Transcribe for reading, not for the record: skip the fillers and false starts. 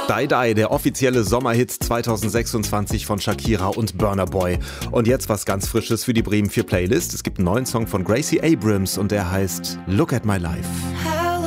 Die Die, der offizielle Sommerhit 2026 von Shakira und Burna Boy. Und jetzt was ganz Frisches für die Bremen 4 Playlist. Es gibt einen neuen Song von Gracie Abrams und der heißt Look at My Life.